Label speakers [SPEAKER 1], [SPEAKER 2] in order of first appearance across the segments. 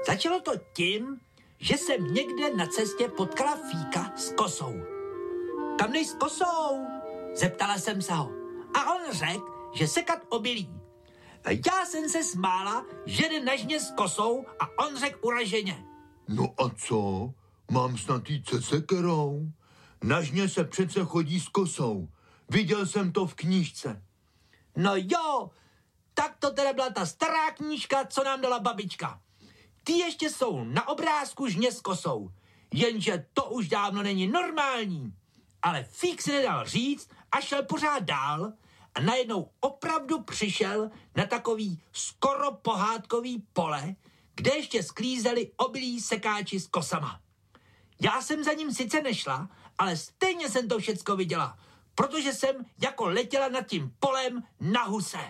[SPEAKER 1] Začalo to tím, že jsem někde na cestě potkala Fíka s kosou. Kam jdeš s kosou? Zeptala jsem se ho. A on řekl, že sekat obilí. Já jsem se smála, že jde na žně s kosou a on řekl uraženě.
[SPEAKER 2] No a co? Mám snad jít se sekerou? Na žně se přece chodí s kosou. Viděl jsem to v knížce.
[SPEAKER 1] No jo, tak to teda byla ta stará knížka, co nám dala babička. Ty ještě jsou na obrázku žně s kosou, jenže to už dávno není normální. Ale Fík si nedal říct a šel pořád dál a najednou opravdu přišel na takový skoro pohádkový pole, kde ještě sklízeli obilí sekáči s kosama. Já jsem za ním sice nešla, ale stejně jsem to všecko viděla, protože jsem jako letěla nad tím polem na huse.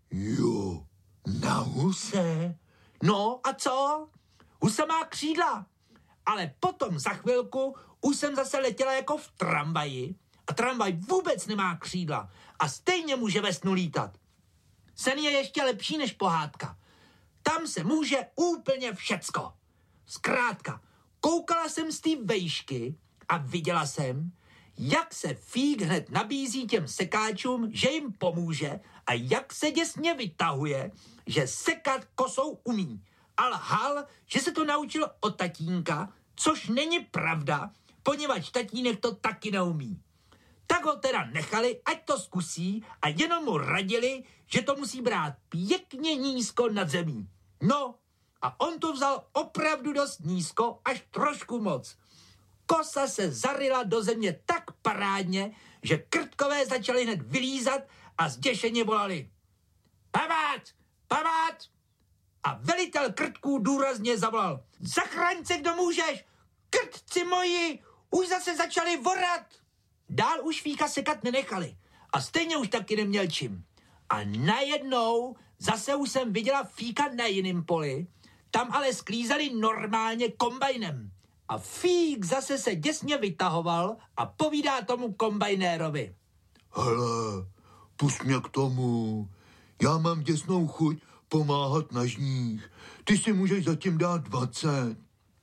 [SPEAKER 2] Jo, na huse?
[SPEAKER 1] No a co? Husa má křídla. Ale potom za chvilku už jsem zase letěla jako v tramvaji a tramvaj vůbec nemá křídla a stejně může ve snu lítat. Sen je ještě lepší než pohádka. Tam se může úplně všecko. Zkrátka, koukala jsem z té vejšky a viděla jsem, jak se Fík hned nabízí těm sekáčům, že jim pomůže a jak se děsně vytahuje, že sekat kosou umí. A lhal, že se to naučil od tatínka, což není pravda, poněvadž tatínek to taky neumí. Tak ho teda nechali, ať to zkusí a jenom mu radili, že to musí brát pěkně nízko nad zemí. No a on to vzal opravdu dost nízko, až trošku moc. Kosa se zaryla do země tak parádně, že krtkové začali hned vylízat a zděšeně volali. Pavát! Pavát! A velitel krtků důrazně zavolal. Zachraň se, kdo můžeš! Krtci moji! Už zase začali vorat! Dál už Fíka sekat nenechali a stejně už taky neměl čím. A najednou zase už jsem viděla Fíka na jiném poli, tam ale sklízeli normálně kombajnem. A Fík zase se děsně vytahoval a povídá tomu kombajnérovi.
[SPEAKER 2] Hele, pust mě k tomu. Já mám děsnou chuť pomáhat na žních. Ty si můžeš zatím dát 20.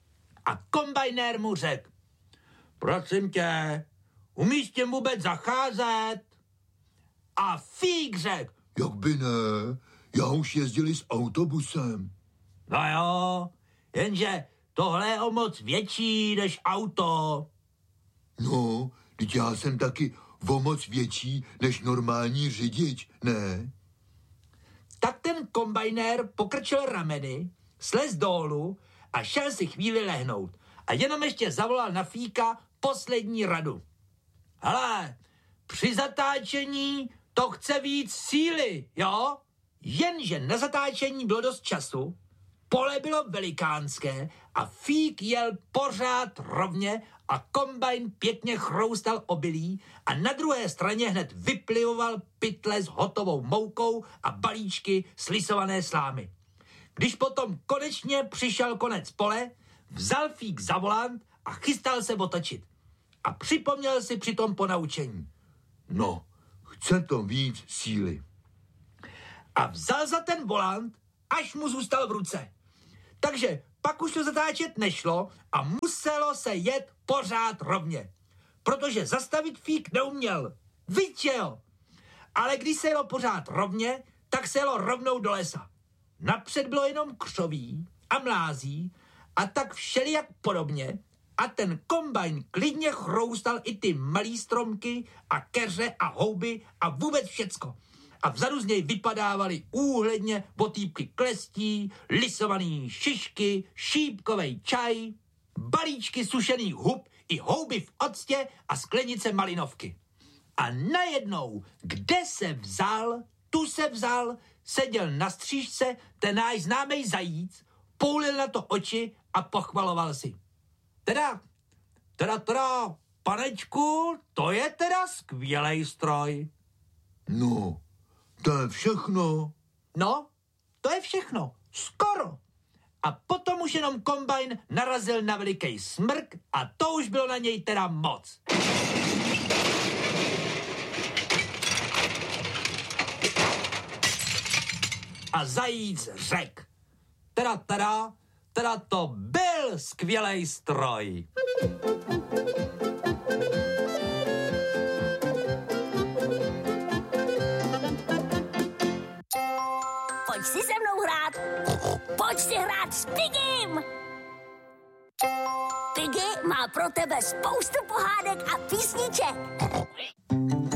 [SPEAKER 1] A kombajnér mu řekl. Prosím tě, umíš tím vůbec zacházet? A Fík řekl.
[SPEAKER 2] Jak by ne? Já už jezdili s autobusem.
[SPEAKER 1] No jo, jenže tohle je o moc větší než auto.
[SPEAKER 2] No, teď já jsem taky o moc větší než normální řidič, ne?
[SPEAKER 1] Tak ten kombajnér pokrčil rameny, slez dolů a šel si chvíli lehnout. A jenom ještě zavolal na Fíka poslední radu. Hele, při zatáčení to chce víc síly, jo? Jenže na zatáčení bylo dost času, pole bylo velikánské a Fík jel pořád rovně a kombajn pěkně chroustal obilí a na druhé straně hned vyplivoval pytle s hotovou moukou a balíčky slisované slámy. Když potom konečně přišel konec pole, vzal Fík za volant a chystal se otočit. A připomněl si přitom ponaučení.
[SPEAKER 2] No, chce to víc síly.
[SPEAKER 1] A vzal za ten volant, až mu zůstal v ruce. Takže pak už to zatáčet nešlo a muselo se jet pořád rovně. Protože zastavit Fík neuměl. Vyčel. Ale když se jelo pořád rovně, tak se jelo rovnou do lesa. Napřed bylo jenom křoví a mlází a tak všelijak podobně a ten kombajn klidně chroustal i ty malý stromky a keře a houby a vůbec všecko. A vzadu z něj vypadávaly úhledně potýpky klestí, lisovaný šišky, šípkovej čaj, balíčky sušených hub i houby v octě a sklenice malinovky. A najednou, kde se vzal, tu se vzal, seděl na střížce ten náš známej zajíc, poulil na to oči a pochvaloval si. Teda, panečku, to je teda skvělej stroj.
[SPEAKER 2] No, to je všechno.
[SPEAKER 1] No, to je všechno. Skoro. A potom už jenom kombajn narazil na veliký smrk a to už bylo na něj teda moc. A zajíc řekl. teda to byl skvělej stroj.
[SPEAKER 3] Pojď si se mnou hrát. Pojď si hrát s Piggym. Piggy má pro tebe spoustu pohádek a písniček.